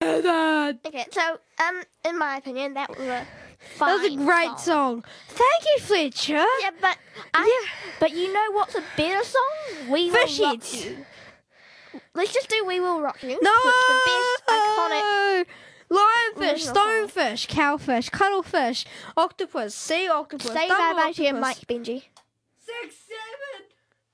Okay, so in my opinion, that was a That fine was a great song. Thank you, Fletcher. Yeah, but you know what's a better song? We Fish Will Rock Heads. You. Let's just do We Will Rock You. No! It's the best iconic. Lionfish, original song. stonefish, cowfish, cuttlefish, octopus, sea octopus, Say double bye bye to your octopus. Mike Benji.